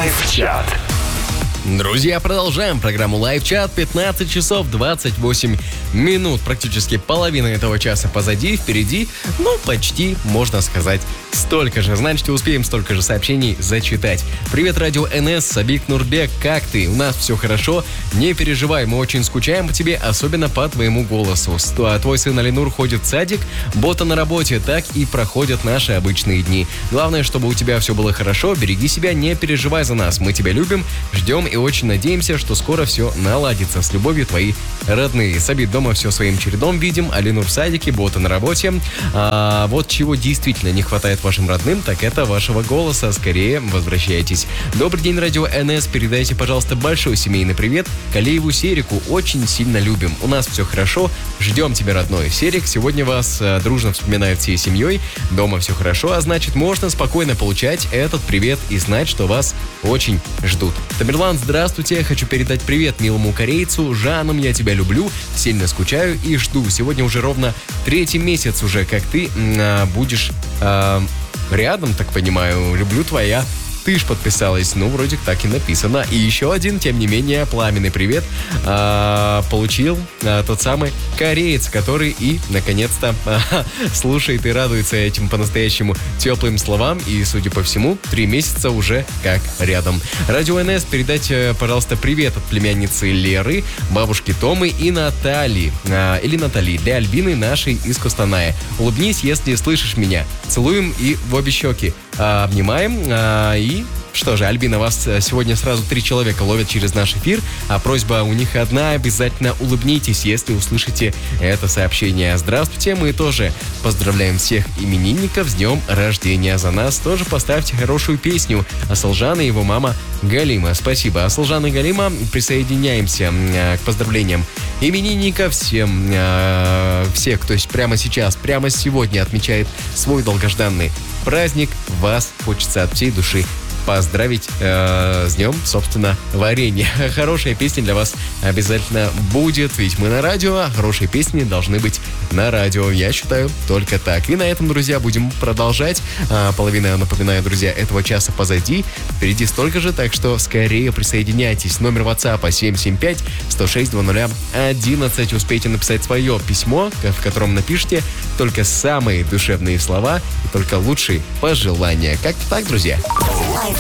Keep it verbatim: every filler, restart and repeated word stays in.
Лайв-чат. Друзья, продолжаем программу Лайв-чат. пятнадцать часов двадцать восемь минут. Практически половина этого часа позади, впереди, ну, почти, можно сказать, столько же. Значит, успеем столько же сообщений зачитать. Привет, радио эн эс, Сабик Нурбек, как ты? У нас все хорошо, не переживай, мы очень скучаем по тебе, особенно по твоему голосу. Твой сын Алинур ходит в садик, Бота на работе, так и проходят наши обычные дни. Главное, чтобы у тебя все было хорошо, береги себя, не переживай за нас, мы тебя любим, ждем и очень надеемся, что скоро все наладится. С любовью, твои родные. Сабит, дома все своим чередом видим, Алинур в садике, Бота на работе. А вот чего действительно не хватает вашим родным, так это вашего голоса. Скорее возвращайтесь. Добрый день, радио эн эс. Передайте, пожалуйста, большой семейный привет Калееву Серику. Очень сильно любим. У нас все хорошо. Ждем тебя, родной. Серик, сегодня вас э, дружно вспоминают всей семьей. Дома все хорошо, а значит, можно спокойно получать этот привет и знать, что вас очень ждут. Тамерлан, здравствуйте. Хочу передать привет милому корейцу. Жаном, я тебя люблю. Сильно скучаю и жду. Сегодня уже ровно третий месяц уже, как ты э, будешь э, рядом, так понимаю. Люблю, твоя. Ты ж подписалась, ну, вроде так и написано. И еще один, тем не менее, пламенный привет а, получил а, тот самый кореец, который и, наконец-то, а, слушает и радуется этим по-настоящему теплым словам. И, судя по всему, три месяца уже как рядом. Радио эн эс, передать, пожалуйста, привет от племянницы Леры, бабушки Томы и Натальи. А, или Натали, для Альбины нашей из Костаная. Улыбнись, если слышишь меня. Целуем и в обе щеки. А, обнимаем а, и... Что же, Альбина, вас сегодня сразу три человека ловят через наш эфир, а просьба у них одна: обязательно улыбнитесь, если услышите это сообщение. Здравствуйте, мы тоже поздравляем всех именинников с днем рождения. За нас тоже поставьте хорошую песню Асылжан и его мама Галима. Спасибо. Асылжан и Галима, присоединяемся к поздравлениям именинников. Всем, всех, кто прямо сейчас, прямо сегодня отмечает свой долгожданный праздник, вас хочется от всей души поздравить э, с днем, собственно, варенья. Хорошая песня для вас обязательно будет, ведь мы на радио, а хорошие песни должны быть на радио. Я считаю, только так. И на этом, друзья, будем продолжать. А, половина, напоминаю, друзья, этого часа позади. Впереди столько же, так что скорее присоединяйтесь. Номер WhatsApp семь семь пять сто шесть двадцать одиннадцать. Успейте написать свое письмо, в котором напишите только самые душевные слова и только лучшие пожелания. Как-то так, друзья.